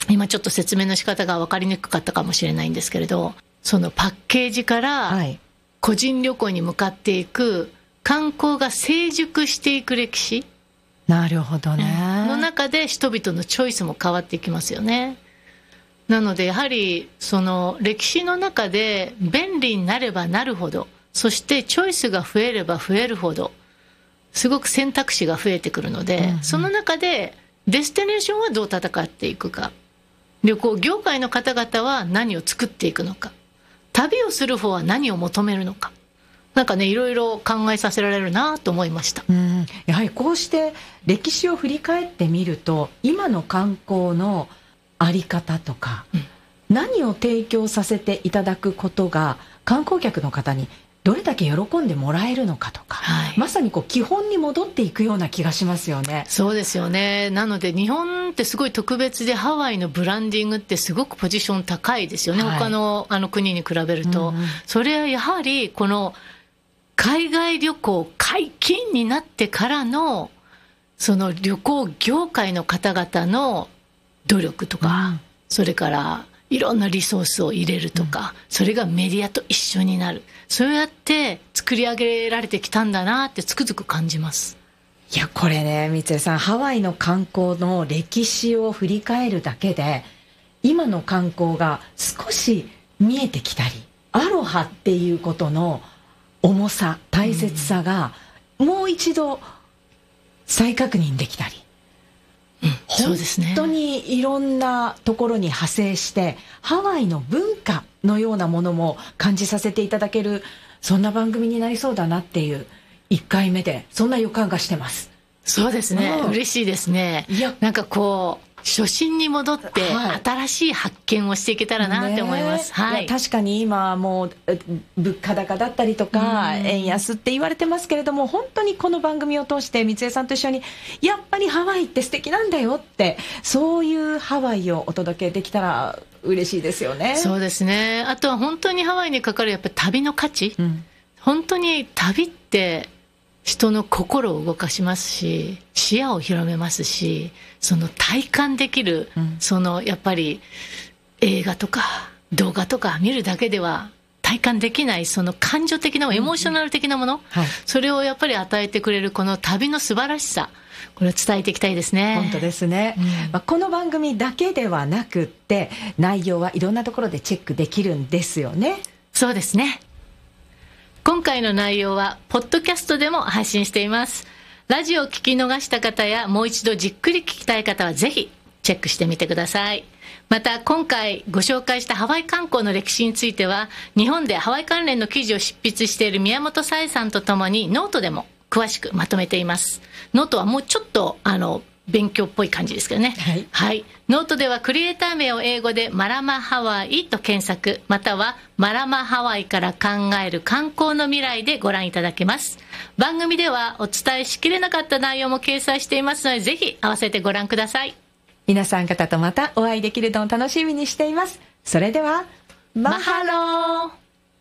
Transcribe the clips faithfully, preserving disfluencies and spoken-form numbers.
今ちょっと説明の仕方が分かりにくかったかもしれないんですけれど、そのパッケージから個人旅行に向かっていく観光が成熟していく歴史、 なるほどね、 の中で人々のチョイスも変わっていきますよね。なのでやはりその歴史の中で便利になればなるほど、そしてチョイスが増えれば増えるほどすごく選択肢が増えてくるので、うんうん、その中でデスティネーションはどう戦っていくか、旅行業界の方々は何を作っていくのか、旅をする方は何を求めるのか、なんかね、いろいろ考えさせられるなと思いました。 うん、やはりこうして歴史を振り返ってみると、今の観光のあり方とか、うん、何を提供させていただくことが観光客の方にどれだけ喜んでもらえるのかとか、はい、まさにこう基本に戻っていくような気がしますよね。 そうですよね。なので日本ってすごい特別で、ハワイのブランディングってすごくポジション高いですよね、はい、他のあの国に比べると、うんうん、それはやはりこの海外旅行解禁になってからのその旅行業界の方々の努力とか、うん、それからいろんなリソースを入れるとか、うん、それがメディアと一緒になる、そうやって作り上げられてきたんだなってつくづく感じます。 いや、これね、三江さん、ハワイの観光の歴史を振り返るだけで今の観光が少し見えてきたり、アロハっていうことの重さ、大切さがもう一度再確認できたり、 うん、そうですね、 本当にいろんなところに派生してハワイの文化のようなものも感じさせていただける、そんな番組になりそうだなっていういっかいめでそんな予感がしてます。 そうですね、 うん、 嬉しいですね。いや、なんかこう初心に戻って新しい発見をしていけたらなって思います、 はいはい、いや確かに今もう物価高だったりとか円安って言われてますけれども、本当にこの番組を通して三江さんと一緒にやっぱりハワイって素敵なんだよって、そういうハワイをお届けできたら嬉しいですよね。 そうですね。あとは本当にハワイにかかるやっぱり旅の価値、うん、本当に旅って人の心を動かしますし、視野を広めますし、その体感できる、うん、そのやっぱり映画とか動画とか見るだけでは体感できない、その感情的なエモーショナル的なもの、うんはい、それをやっぱり与えてくれるこの旅の素晴らしさ、これを伝えていきたいですね。 本当ですね、うんまあ、この番組だけではなくって内容はいろんなところでチェックできるんですよね。 そうですね。今回の内容はポッドキャストでも配信しています。ラジオを聞き逃した方やもう一度じっくり聞きたい方はぜひチェックしてみてください。また今回ご紹介したハワイ観光の歴史については、日本でハワイ関連の記事を執筆している宮本紗恵さんとともにノートでも詳しくまとめています。ノートはもうちょっとあの勉強っぽい感じですけどね、はいはい、ノートではクリエイター名を英語でマラマハワイと検索、またはマラマハワイから考える観光の未来でご覧いただけます。番組ではお伝えしきれなかった内容も掲載していますので、ぜひ合わせてご覧ください。 皆さん方とまたお会いできるのを楽しみにしています。それではマハロー。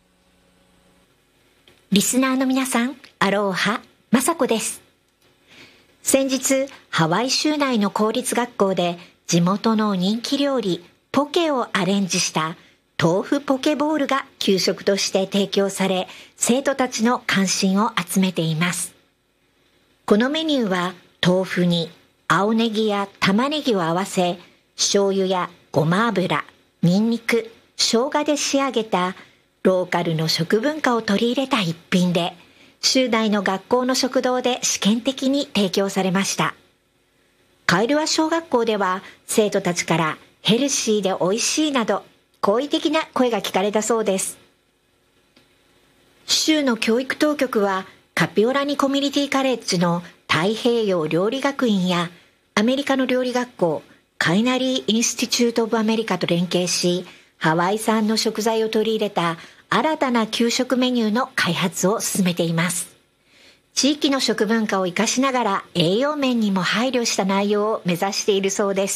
リスナーの皆さん、アローハ、マサコです。先日ハワイ州内の公立学校で地元の人気料理ポケをアレンジした豆腐ポケボールが給食として提供され、生徒たちの関心を集めています。このメニューは豆腐に青ネギや玉ねぎを合わせ、醤油やごま油、ニンニク、生姜で仕上げたローカルの食文化を取り入れた一品で、州内の学校の食堂で試験的に提供されました。カイルワ小学校では生徒たちからヘルシーで美味しいなど好意的な声が聞かれたそうです。州の教育当局はカピオラニコミュニティカレッジの太平洋料理学院やアメリカの料理学校カイナリー・インスティチュート・オブ・アメリカと連携し、ハワイ産の食材を取り入れた新たな給食メニューの開発を進めています。地域の食文化を生かしながら栄養面にも配慮した内容を目指しているそうです。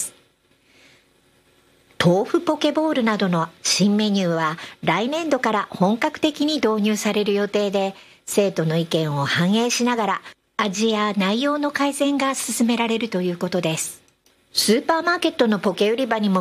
豆腐ポケボールなどの新メニューは来年度から本格的に導入される予定で、生徒の意見を反映しながら味や内容の改善が進められるということです。スーパーマーケットのポケ売り場にも